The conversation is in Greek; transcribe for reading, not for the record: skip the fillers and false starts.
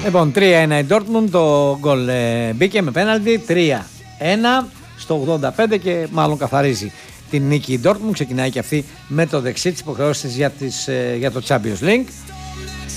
Λοιπόν, 3-1 η Dortmund, το γκολ μπήκε με πέναλτι, 3-1 στο 85 και μάλλον καθαρίζει την νίκη η Dortmund. Ξεκινάει και αυτή με το δεξί της υποχρεώσεις για το Champions League.